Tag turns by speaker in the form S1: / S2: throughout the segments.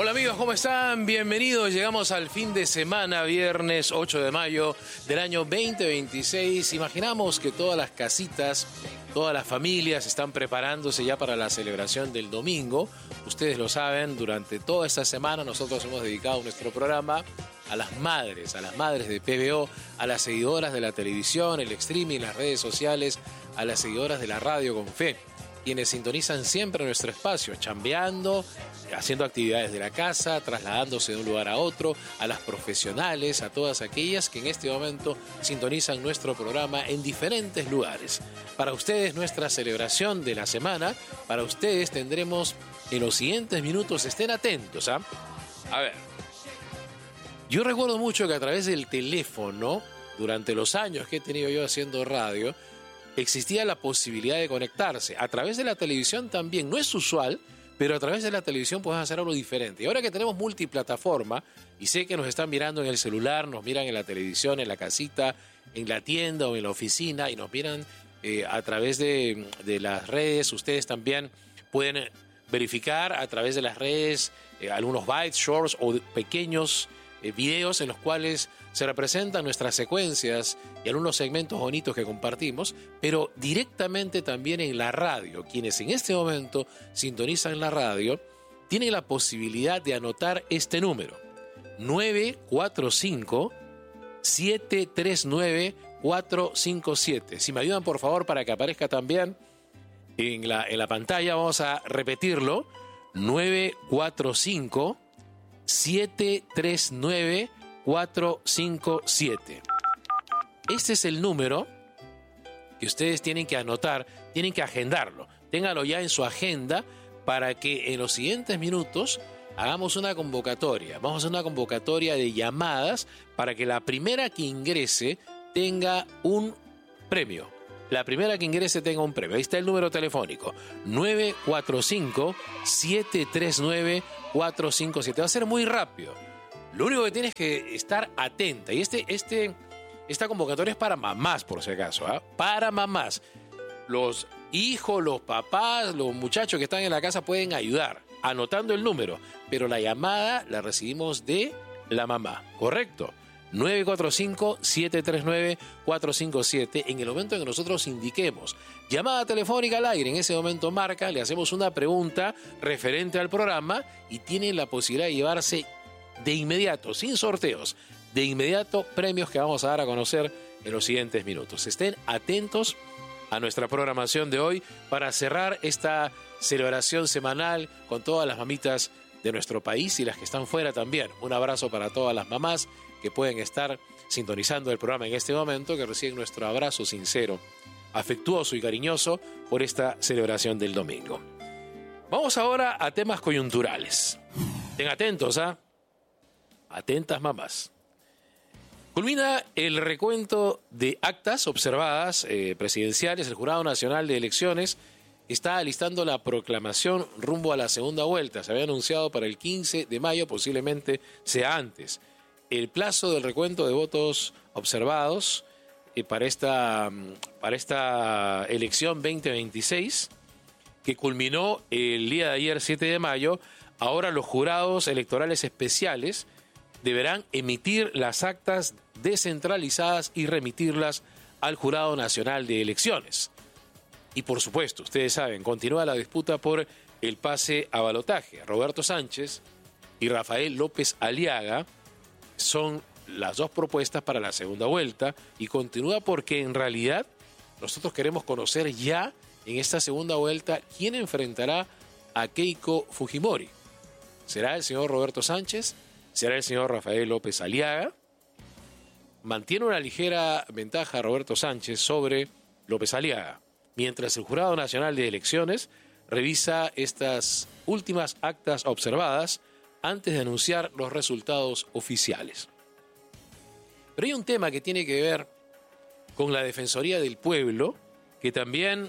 S1: Hola amigos, ¿cómo están? Bienvenidos. Llegamos al fin de semana, viernes 8 de mayo del año 2026. Imaginamos que todas las casitas, todas las familias están preparándose ya para la celebración del domingo. Ustedes lo saben, durante toda esta semana nosotros hemos dedicado nuestro programa a las madres de PBO, a las seguidoras de la televisión, el streaming, las redes sociales, a las seguidoras de la radio con fe, quienes sintonizan siempre nuestro espacio, chambeando, haciendo actividades de la casa, trasladándose de un lugar a otro, a las profesionales, a todas aquellas que en este momento sintonizan nuestro programa en diferentes lugares. Para ustedes, nuestra celebración de la semana, para ustedes tendremos en los siguientes minutos, estén atentos, ¿ah? A ver, yo recuerdo mucho que a través del teléfono, durante los años que he tenido yo haciendo radio, existía la posibilidad de conectarse. A través de la televisión también, no es usual, pero a través de la televisión podemos hacer algo diferente. Y ahora que tenemos multiplataforma, y sé que nos están mirando en el celular, nos miran en la televisión, en la casita, en la tienda o en la oficina, y nos miran a través de las redes, ustedes también pueden verificar a través de las redes algunos bytes, shorts o pequeños videos en los cuales se representan nuestras secuencias y algunos segmentos bonitos que compartimos, pero directamente también en la radio. Quienes en este momento sintonizan la radio tienen la posibilidad de anotar este número: 945-739-457. Si me ayudan por favor para que aparezca también en la pantalla, vamos a repetirlo: 945-739-457. Este es el número que ustedes tienen que anotar, tienen que agendarlo. Ténganlo ya en su agenda para que en los siguientes minutos hagamos una convocatoria. Vamos a hacer una convocatoria de llamadas para que la primera que ingrese tenga un premio. La primera que ingrese tenga un premio. Ahí está el número telefónico: 945-739-457. Va a ser muy rápido. Lo único que tienes que estar atenta. Y esta convocatoria es para mamás, por si acaso, ¿eh? Para mamás. Los hijos, los papás, los muchachos que están en la casa pueden ayudar anotando el número. Pero la llamada la recibimos de la mamá. ¿Correcto? 945-739-457. En el momento en que nosotros indiquemos llamada telefónica al aire, en ese momento marca, le hacemos una pregunta referente al programa y tienen la posibilidad de llevarse de inmediato, sin sorteos, de inmediato premios que vamos a dar a conocer en los siguientes minutos. Estén atentos a nuestra programación de hoy para cerrar esta celebración semanal con todas las mamitas de nuestro país y las que están fuera también. Un abrazo para todas las mamás que pueden estar sintonizando el programa en este momento, que reciben nuestro abrazo sincero, afectuoso y cariñoso por esta celebración del domingo. Vamos ahora a temas coyunturales. Estén atentos, ¿ah? Atentas, mamás. Culmina el recuento de actas observadas presidenciales. El Jurado Nacional de Elecciones está alistando la proclamación rumbo a la segunda vuelta. Se había anunciado para el 15 de mayo, posiblemente sea antes. El plazo del recuento de votos observados para esta elección 2026, que culminó el día de ayer, 7 de mayo, ahora los jurados electorales especiales deberán emitir las actas descentralizadas y remitirlas al Jurado Nacional de Elecciones. Y por supuesto, ustedes saben, continúa la disputa por el pase a balotaje. Roberto Sánchez y Rafael López Aliaga son las dos propuestas para la segunda vuelta y continúa porque en realidad nosotros queremos conocer ya en esta segunda vuelta quién enfrentará a Keiko Fujimori. ¿Será el señor Roberto Sánchez? ¿Será el señor Rafael López Aliaga? Mantiene una ligera ventaja Roberto Sánchez sobre López Aliaga, mientras el Jurado Nacional de Elecciones revisa estas últimas actas observadas antes de anunciar los resultados oficiales. Pero hay un tema que tiene que ver con la Defensoría del Pueblo, que también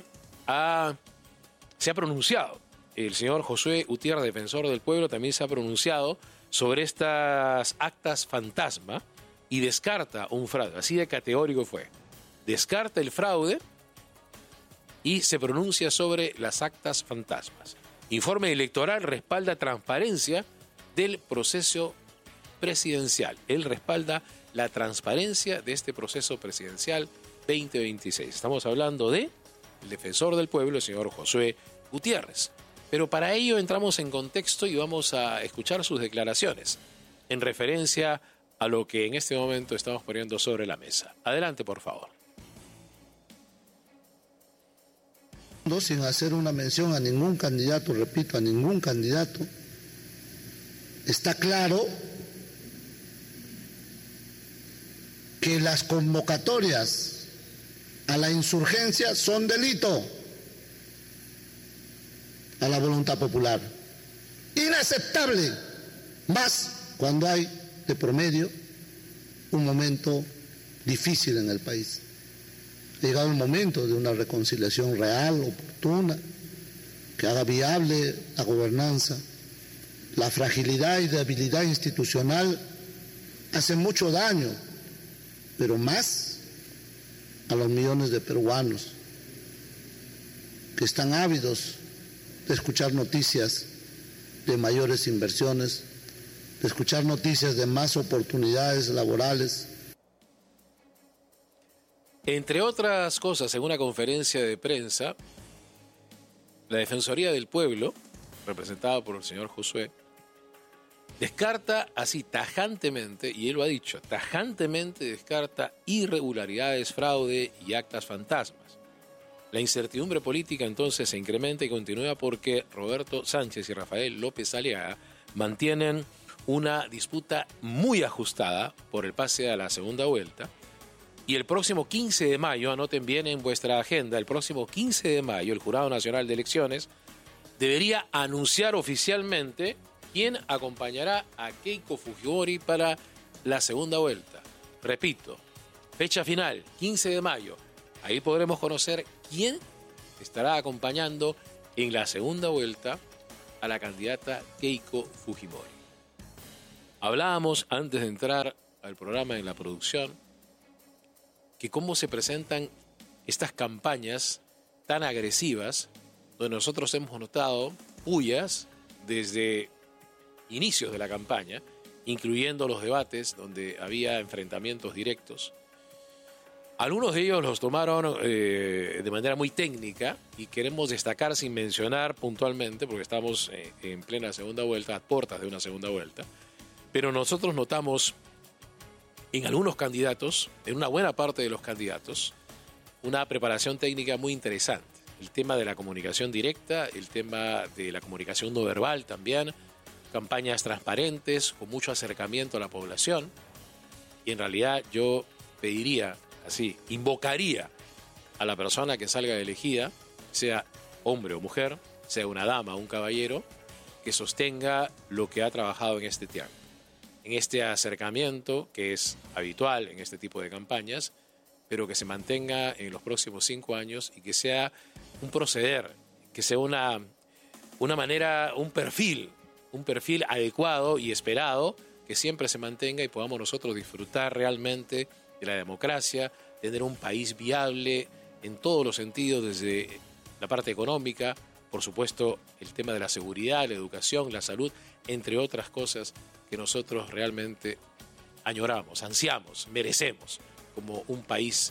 S1: se ha pronunciado. El señor Josué Gutiérrez, defensor del pueblo, también se ha pronunciado sobre estas actas fantasma y descarta un fraude. Así de categórico fue. Descarta el fraude y se pronuncia sobre las actas fantasmas. Informe electoral respalda transparencia del proceso presidencial. Él respalda la transparencia de este proceso presidencial 2026. Estamos hablando de el defensor del pueblo, el señor Josué Gutiérrez. Pero para ello entramos en contexto y vamos a escuchar sus declaraciones en referencia a lo que en este momento estamos poniendo sobre la mesa. Adelante, por favor.
S2: Sin hacer una mención a ningún candidato, repito, a ningún candidato, está claro que las convocatorias a la insurgencia son delito a la voluntad popular. Inaceptable, más cuando hay de promedio un momento difícil en el país. Ha llegado el momento de una reconciliación real, oportuna, que haga viable la gobernanza. La fragilidad y debilidad institucional hacen mucho daño, pero más a los millones de peruanos que están ávidos de escuchar noticias de mayores inversiones, de escuchar noticias de más oportunidades laborales.
S1: Entre otras cosas, en una conferencia de prensa, la Defensoría del Pueblo, representada por el señor Josué, descarta así tajantemente, y él lo ha dicho, tajantemente descarta irregularidades, fraude y actas fantasmas. La incertidumbre política entonces se incrementa y continúa porque Roberto Sánchez y Rafael López Aliaga mantienen una disputa muy ajustada por el pase a la segunda vuelta. Y el próximo 15 de mayo, anoten bien en vuestra agenda, el próximo 15 de mayo el Jurado Nacional de Elecciones debería anunciar oficialmente quién acompañará a Keiko Fujimori para la segunda vuelta. Repito, fecha final, 15 de mayo. Ahí podremos conocer quién estará acompañando en la segunda vuelta a la candidata Keiko Fujimori. Hablábamos antes de entrar al programa en la producción que cómo se presentan estas campañas tan agresivas, donde nosotros hemos notado pullas desde inicios de la campaña, incluyendo los debates donde había enfrentamientos directos. Algunos de ellos los tomaron de manera muy técnica y queremos destacar sin mencionar puntualmente, porque estamos en plena segunda vuelta, a puertas de una segunda vuelta, pero nosotros notamos en algunos candidatos, en una buena parte de los candidatos, una preparación técnica muy interesante. El tema de la comunicación directa, el tema de la comunicación no verbal también, campañas transparentes, con mucho acercamiento a la población. Y en realidad yo pediría, así, invocaría a la persona que salga elegida, sea hombre o mujer, sea una dama o un caballero, que sostenga lo que ha trabajado en este tiempo. En este acercamiento que es habitual en este tipo de campañas, pero que se mantenga en los próximos 5 años y que sea un proceder, que sea una manera, un perfil adecuado y esperado, que siempre se mantenga y podamos nosotros disfrutar realmente de la democracia, tener un país viable en todos los sentidos, desde la parte económica, por supuesto el tema de la seguridad, la educación, la salud, entre otras cosas que nosotros realmente añoramos, ansiamos, merecemos como un país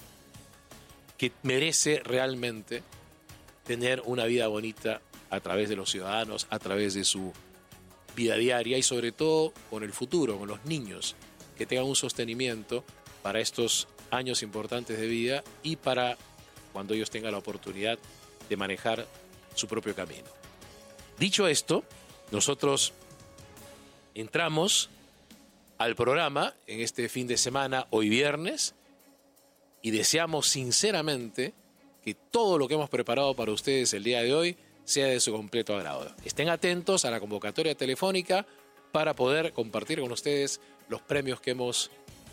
S1: que merece realmente tener una vida bonita a través de los ciudadanos, a través de su vida diaria y sobre todo con el futuro, con los niños, que tengan un sostenimiento para estos años importantes de vida y para cuando ellos tengan la oportunidad de manejar su propio camino. Dicho esto, nosotros entramos al programa en este fin de semana, hoy viernes, y deseamos sinceramente que todo lo que hemos preparado para ustedes el día de hoy sea de su completo agrado. Estén atentos a la convocatoria telefónica para poder compartir con ustedes los premios que hemos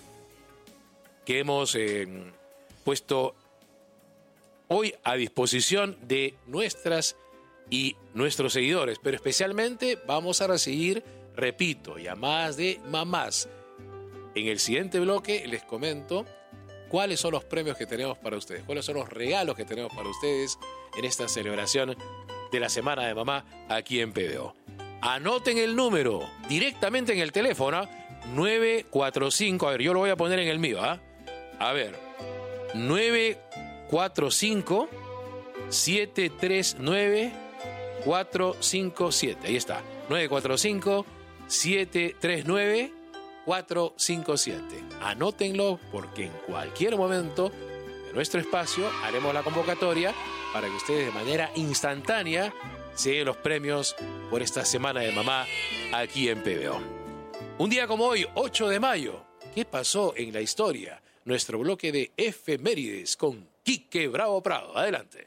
S1: puesto hoy a disposición de nuestras y nuestros seguidores, pero especialmente vamos a recibir, repito, llamadas de mamás. En el siguiente bloque les comento cuáles son los premios que tenemos para ustedes, cuáles son los regalos que tenemos para ustedes en esta celebración de la Semana de Mamá aquí en PDO. Anoten el número directamente en el teléfono, 945, a ver, yo lo voy a poner en el mío, ¿ah? A ver, 945-739-457, ahí está, 945-739-457. Anótenlo porque en cualquier momento de nuestro espacio haremos la convocatoria para que ustedes de manera instantánea se den los premios por esta Semana de Mamá aquí en PBO. Un día como hoy, 8 de mayo, ¿qué pasó en la historia? Nuestro bloque de efemérides con Quique Bravo Prado. Adelante.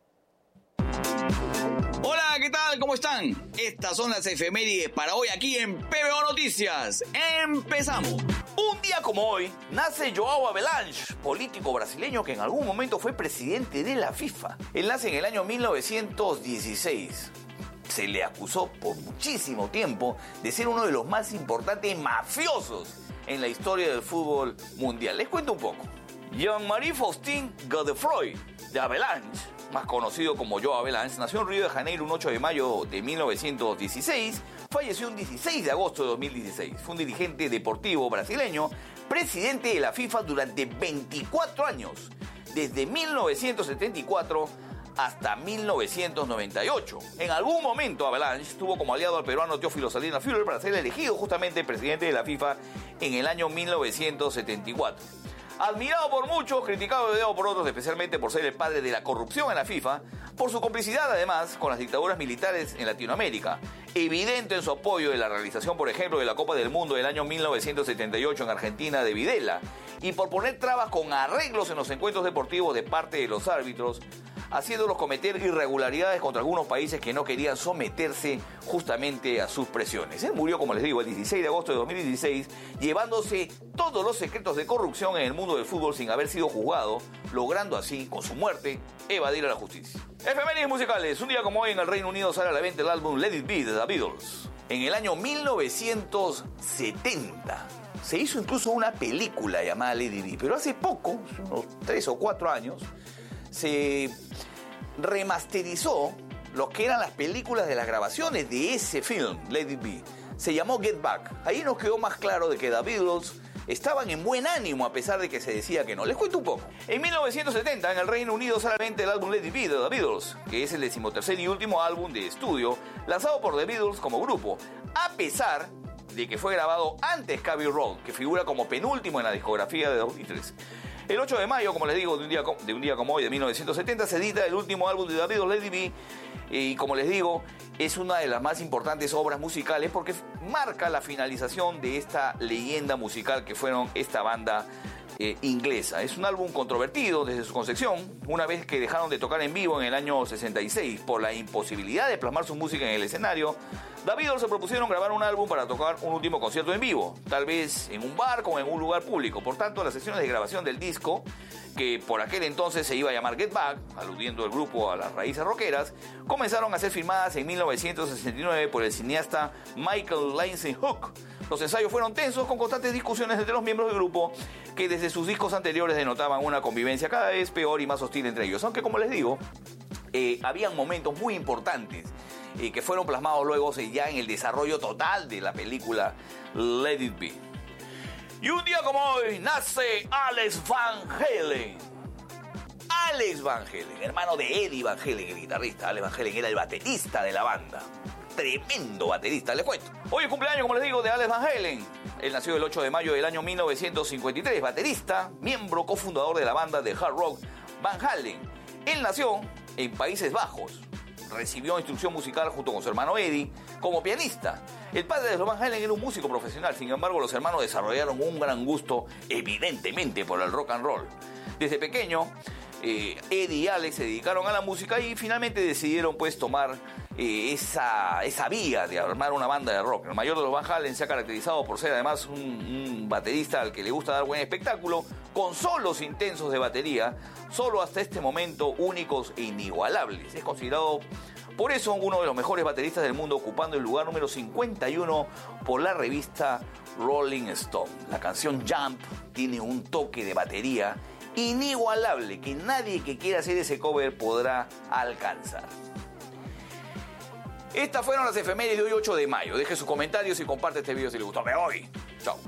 S3: Hola, ¿qué tal? ¿Cómo están? Estas son las efemérides para hoy aquí en PBO Noticias. ¡Empezamos! Un día como hoy, nace João Havelange, político brasileño que en algún momento fue presidente de la FIFA. Él nace en el año 1916. Se le acusó por muchísimo tiempo de ser uno de los más importantes mafiosos en la historia del fútbol mundial. Les cuento un poco. Jean-Marie Faustin Godefroy de Havelange, más conocido como João Havelange, nació en Río de Janeiro un 8 de mayo de 1916, falleció un 16 de agosto de 2016. Fue un dirigente deportivo brasileño, presidente de la FIFA durante 24 años, desde 1974 hasta 1998. En algún momento Havelange tuvo como aliado al peruano Teófilo Salinas Führer para ser elegido justamente presidente de la FIFA en el año 1974. Admirado por muchos, criticado y odiado por otros, especialmente por ser el padre de la corrupción en la FIFA, por su complicidad además con las dictaduras militares en Latinoamérica, evidente en su apoyo de la realización, por ejemplo, de la Copa del Mundo del año 1978 en Argentina de Videla, y por poner trabas con arreglos en los encuentros deportivos de parte de los árbitros, haciéndolos cometer irregularidades contra algunos países que no querían someterse justamente a sus presiones. Él murió, como les digo, el 16 de agosto de 2016, llevándose todos los secretos de corrupción en el mundo del fútbol sin haber sido juzgado, logrando así, con su muerte, evadir a la justicia. Efemérides musicales. Un día como hoy en el Reino Unido sale a la venta el álbum Let It Be de The Beatles. En el año 1970 se hizo incluso una película llamada Let It Be, pero hace poco, unos 3 o 4 años, se remasterizó lo que eran las películas de las grabaciones de ese film, Let It Be. Se llamó Get Back. Ahí nos quedó más claro de que The Beatles estaban en buen ánimo a pesar de que se decía que no. Les cuento un poco. En 1970 en el Reino Unido sale a la venta el álbum Let It Be de The Beatles, que es el 13º y último álbum de estudio lanzado por The Beatles como grupo, a pesar de que fue grabado antes que Abbey Road, que figura como penúltimo en la discografía de 2003. El 8 de mayo, como les digo, de un día como hoy, de 1970, se edita el último álbum de The Beatles, Let It Be, y como les digo, es una de las más importantes obras musicales porque marca la finalización de esta leyenda musical que fueron esta banda inglesa. Es un álbum controvertido desde su concepción, una vez que dejaron de tocar en vivo en el año 66 por la imposibilidad de plasmar su música en el escenario. The Beatles se propusieron grabar un álbum para tocar un último concierto en vivo, tal vez en un bar o en un lugar público. Por tanto, las sesiones de grabación del disco, que por aquel entonces se iba a llamar Get Back, aludiendo el grupo a las raíces rockeras, comenzaron a ser filmadas en 1969 por el cineasta Michael Lindsay-Hook. Los ensayos fueron tensos, con constantes discusiones entre los miembros del grupo, que desde sus discos anteriores denotaban una convivencia cada vez peor y más hostil entre ellos. Aunque, como les digo, habían momentos muy importantes que fueron plasmados luego ya en el desarrollo total de la película Let It Be. Y un día como hoy nace Alex Van Halen. Alex Van Halen, hermano de Eddie Van Halen, el guitarrista. Alex Van Halen era el baterista de la banda. Tremendo baterista, les cuento. Hoy es cumpleaños, como les digo, de Alex Van Halen. Él nació el 8 de mayo del año 1953, baterista, miembro cofundador de la banda de hard rock Van Halen. Él nació en Países Bajos. Recibió instrucción musical junto con su hermano Eddie como pianista. El padre de los Van Halen era un músico profesional, sin embargo los hermanos desarrollaron un gran gusto, evidentemente, por el rock and roll. Desde pequeño, Eddie y Alex se dedicaron a la música y finalmente decidieron pues tomar esa vía de armar una banda de rock. El mayor de los Van Halen se ha caracterizado por ser además un baterista al que le gusta dar buen espectáculo, con solos intensos de batería, solo hasta este momento únicos e inigualables. Es considerado por eso uno de los mejores bateristas del mundo, ocupando el lugar número 51 por la revista Rolling Stone. La canción Jump tiene un toque de batería inigualable que nadie que quiera hacer ese cover podrá alcanzar. Estas fueron las efemérides de hoy, 8 de mayo. Deje sus comentarios y comparte este video si le gustó. Me voy. Chao.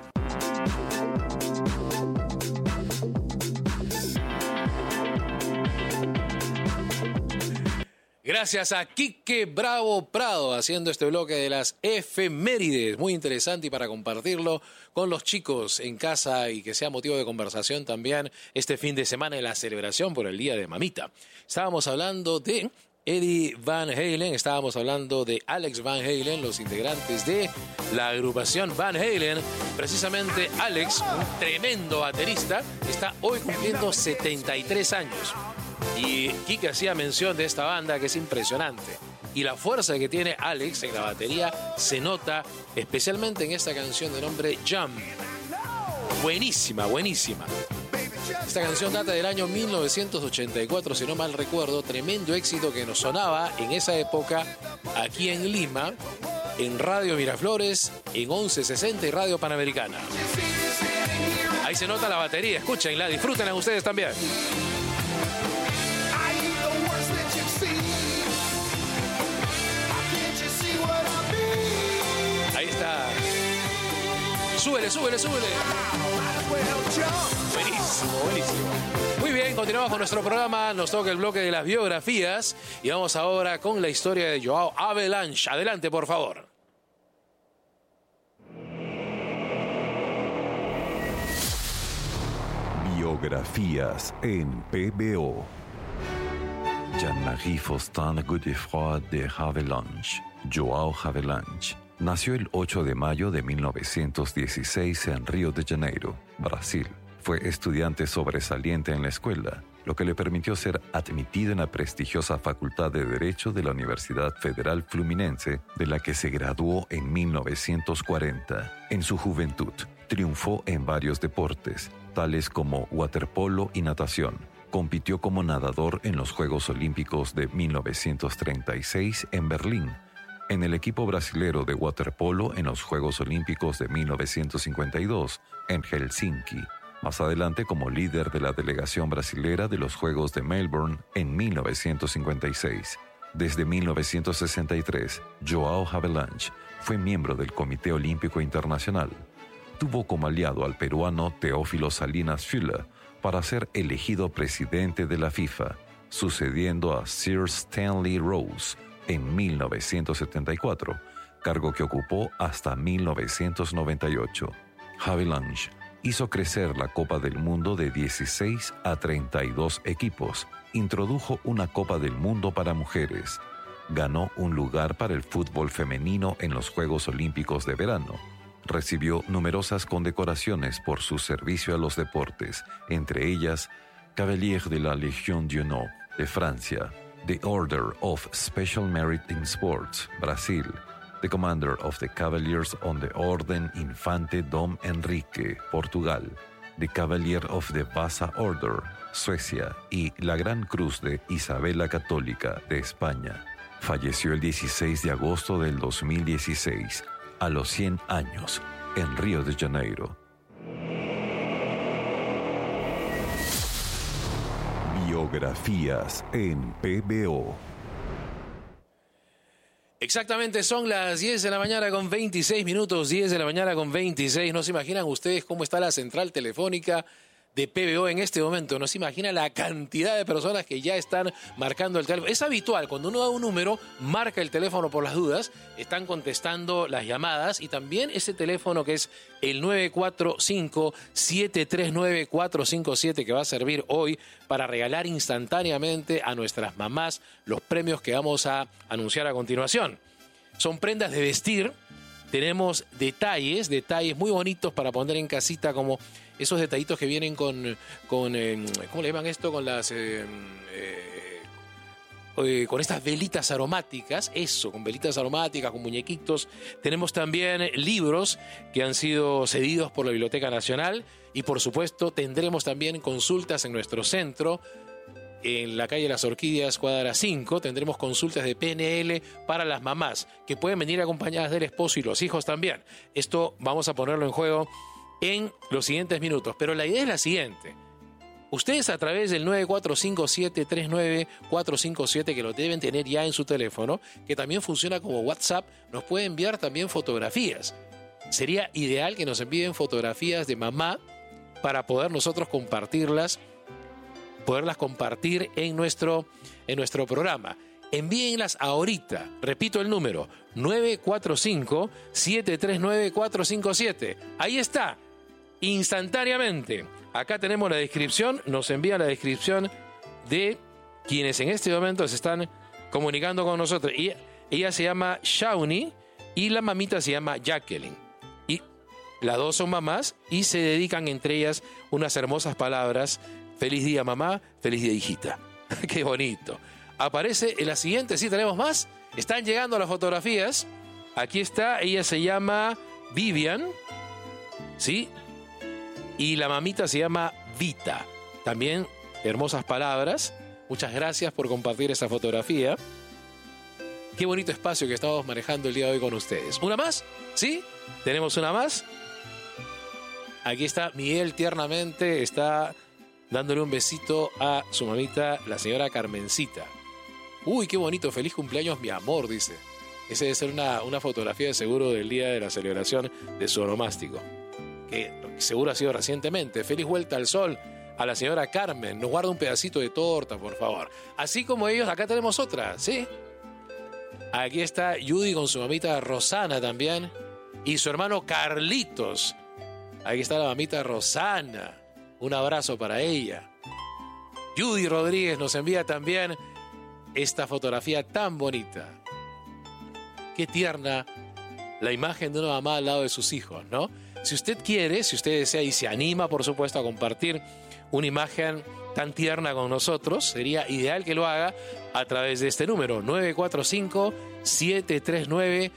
S1: Gracias a Quique Bravo Prado haciendo este bloque de las efemérides. Muy interesante y para compartirlo con los chicos en casa y que sea motivo de conversación también este fin de semana en la celebración por el Día de Mamita. Estábamos hablando de Eddie Van Halen, estábamos hablando de Alex Van Halen, los integrantes de la agrupación Van Halen. Precisamente Alex, un tremendo baterista, está hoy cumpliendo 73 años. Y Kike hacía mención de esta banda que es impresionante. Y la fuerza que tiene Alex en la batería se nota especialmente en esta canción de nombre Jump. Buenísima, buenísima. Esta canción data del año 1984, si no mal recuerdo. Tremendo éxito que nos sonaba en esa época aquí en Lima, en Radio Miraflores, en 1160 y Radio Panamericana. Ahí se nota la batería, escúchenla, disfrútenla ustedes también. Ahí está. Súbele, súbele, súbele. Buenísimo, buenísimo. Muy bien, continuamos con nuestro programa. Nos toca el bloque de las biografías y vamos ahora con la historia de Joao Havelange. Adelante, por favor.
S4: Biografías en PBO. Jean-Marie Faustin Godefroy de Havelange, Joao Havelange, nació el 8 de mayo de 1916 en Río de Janeiro, Brasil. Fue estudiante sobresaliente en la escuela, lo que le permitió ser admitido en la prestigiosa Facultad de Derecho de la Universidad Federal Fluminense, de la que se graduó en 1940. En su juventud, triunfó en varios deportes, tales como waterpolo y natación. Compitió como nadador en los Juegos Olímpicos de 1936 en Berlín, en el equipo brasilero de waterpolo en los Juegos Olímpicos de 1952 en Helsinki, más adelante como líder de la delegación brasilera de los Juegos de Melbourne en 1956. Desde 1963, Joao Havelange fue miembro del Comité Olímpico Internacional. Tuvo como aliado al peruano Teófilo Salinas Füller para ser elegido presidente de la FIFA, sucediendo a Sir Stanley Rose en 1974, cargo que ocupó hasta 1998. Havelange hizo crecer la Copa del Mundo de 16 a 32 equipos, introdujo una Copa del Mundo para mujeres, ganó un lugar para el fútbol femenino en los Juegos Olímpicos de verano. Recibió numerosas condecoraciones por su servicio a los deportes, entre ellas Cavalier de la Légion d'Honneur de Francia, the Order of Special Merit in Sports, Brasil, the Commander of the Cavaliers on the Orden Infante Dom Enrique, Portugal, the Cavalier of the Vasa Order, Suecia, y la Gran Cruz de Isabel la Católica de España. Falleció el 16 de agosto del 2016, a los 100 años, en Río de Janeiro. Biografías en PBO.
S1: Exactamente, son las 10 de la mañana con 26 minutos, 10 de la mañana con 26. No se imaginan ustedes cómo está la central telefónica de PBO en este momento. No se imagina la cantidad de personas que ya están marcando el teléfono. Es habitual, cuando uno da un número, marca el teléfono por las dudas, están contestando las llamadas y también ese teléfono que es el 945-739-457 que va a servir hoy para regalar instantáneamente a nuestras mamás los premios que vamos a anunciar a continuación. Son prendas de vestir. Tenemos detalles muy bonitos para poner en casita, como esos detallitos que vienen con ¿cómo le llaman esto? Con las con estas velitas aromáticas, con velitas aromáticas, con muñequitos. Tenemos también libros que han sido cedidos por la Biblioteca Nacional y, por supuesto, tendremos también consultas en nuestro centro. En la calle Las Orquídeas, cuadra 5, tendremos consultas de PNL para las mamás, que pueden venir acompañadas del esposo y los hijos también. Esto vamos a ponerlo en juego en los siguientes minutos. Pero la idea es la siguiente. Ustedes a través del 945-739-457, que lo deben tener ya en su teléfono, que también funciona como WhatsApp, nos pueden enviar también fotografías. Sería ideal que nos envíen fotografías de mamá para poder nosotros poderlas compartir en nuestro programa. Envíenlas ahorita. Repito el número, 945-739-457. Ahí está, instantáneamente. Acá tenemos la descripción, nos envía la descripción de quienes en este momento se están comunicando con nosotros. Y ella se llama Shawnee y la mamita se llama Jacqueline. Y las dos son mamás y se dedican entre ellas unas hermosas palabras. Feliz día mamá, feliz día hijita. Qué bonito. Aparece en la siguiente, sí, tenemos más. Están llegando las fotografías. Aquí está, ella se llama Vivian, ¿sí? Y la mamita se llama Vita. También hermosas palabras. Muchas gracias por compartir esa fotografía. Qué bonito espacio que estamos manejando el día de hoy con ustedes. ¿Una más? ¿Sí? ¿Tenemos una más? Aquí está Miguel tiernamente, está dándole un besito a su mamita, la señora Carmencita. Uy, qué bonito, feliz cumpleaños mi amor, dice. Ese debe ser una fotografía de seguro del día de la celebración de su onomástico, que seguro ha sido recientemente. Feliz vuelta al sol a la señora Carmen. Nos guarda un pedacito de torta, por favor. Así como ellos, acá tenemos otra, ¿sí? Aquí está Judy con su mamita Rosana también. Y su hermano Carlitos. Aquí está la mamita Rosana. Un abrazo para ella. Judy Rodríguez nos envía también esta fotografía tan bonita. Qué tierna la imagen de una mamá al lado de sus hijos, ¿no? Si usted quiere, si usted desea y se anima, por supuesto, a compartir una imagen tan tierna con nosotros, sería ideal que lo haga a través de este número, 945-739-457.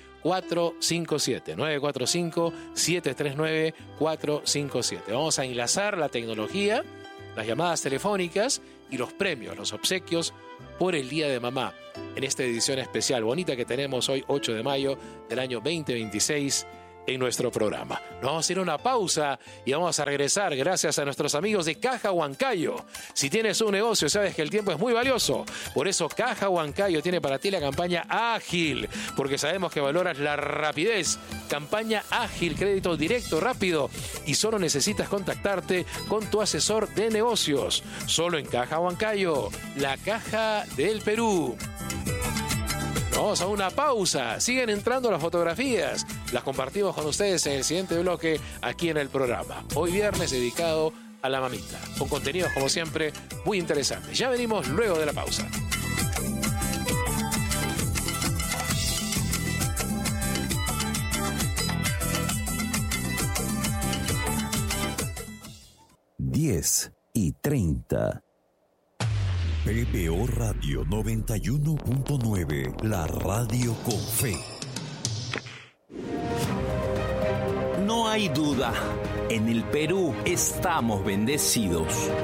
S1: 945-739-457. Vamos a enlazar la tecnología, las llamadas telefónicas y los premios, los obsequios por el Día de Mamá en esta edición especial bonita que tenemos hoy, 8 de mayo del año 2026, en nuestro programa. Nos vamos a ir a una pausa y vamos a regresar gracias a nuestros amigos de Caja Huancayo. Si tienes un negocio, sabes que el tiempo es muy valioso. Por eso Caja Huancayo tiene para ti la campaña ágil, porque sabemos que valoras la rapidez. Campaña ágil, crédito directo, rápido, y solo necesitas contactarte con tu asesor de negocios. Solo en Caja Huancayo, la caja del Perú. Vamos a una pausa. Siguen entrando las fotografías. Las compartimos con ustedes en el siguiente bloque aquí en el programa. Hoy viernes dedicado a la mamita. Con contenidos, como siempre, muy interesantes. Ya venimos luego de la pausa.
S5: Diez y 30. PPO Radio 91.9, la radio con fe.
S6: No hay duda, en el Perú estamos bendecidos.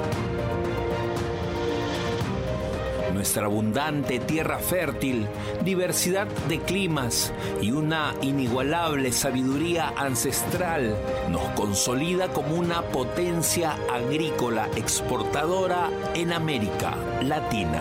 S6: Nuestra abundante tierra fértil, diversidad de climas y una inigualable sabiduría ancestral nos consolida como una potencia agrícola exportadora en América Latina.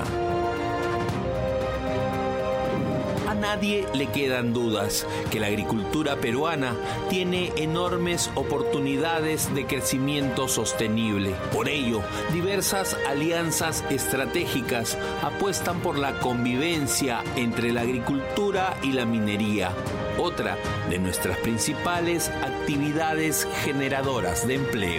S6: A nadie le quedan dudas que la agricultura peruana tiene enormes oportunidades de crecimiento sostenible. Por ello, diversas alianzas estratégicas apuestan por la convivencia entre la agricultura y la minería, otra de nuestras principales actividades generadoras de empleo.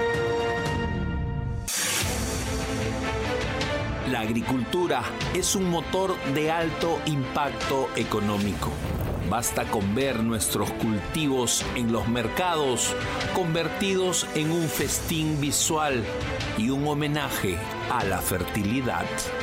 S6: La agricultura es un motor de alto impacto económico. Basta con ver nuestros cultivos en los mercados convertidos en un festín visual y un homenaje a la fertilidad.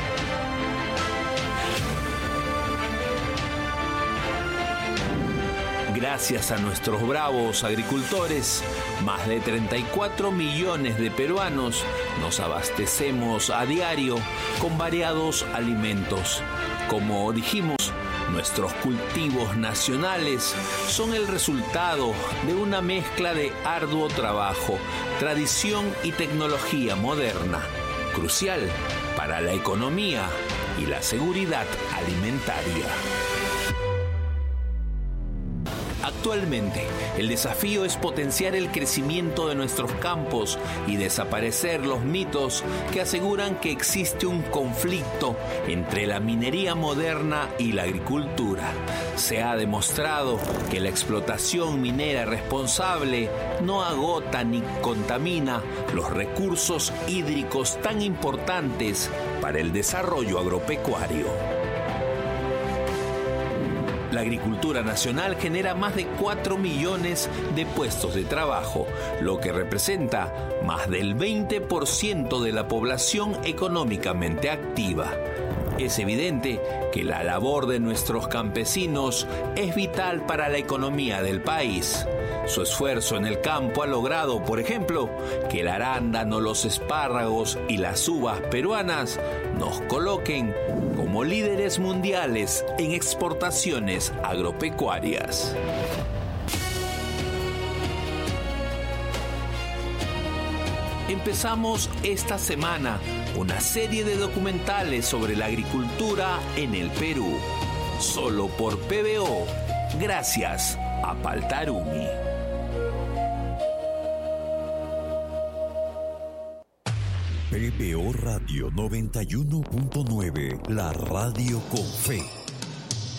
S6: Gracias a nuestros bravos agricultores, más de 34 millones de peruanos nos abastecemos a diario con variados alimentos. Como dijimos, Nuestros cultivos nacionales son el resultado de una mezcla de arduo trabajo, tradición y tecnología moderna, crucial para la economía y la seguridad alimentaria. Actualmente, el desafío es potenciar el crecimiento de nuestros campos y desaparecer los mitos que aseguran que existe un conflicto entre la minería moderna y la agricultura. Se ha demostrado que la explotación minera responsable no agota ni contamina los recursos hídricos tan importantes para el desarrollo agropecuario. La agricultura nacional genera más de 4 millones de puestos de trabajo, lo que representa más del 20% de la población económicamente activa. Es evidente que la labor de nuestros campesinos es vital para la economía del país. Su esfuerzo en el campo ha logrado, por ejemplo, que el arándano, los espárragos y las uvas peruanas nos coloquen como líderes mundiales en exportaciones agropecuarias. Empezamos esta semana una serie de documentales sobre la agricultura en el Perú, solo por PBO, gracias a Paltarumi.
S5: PBO Radio 91.9, la radio con fe.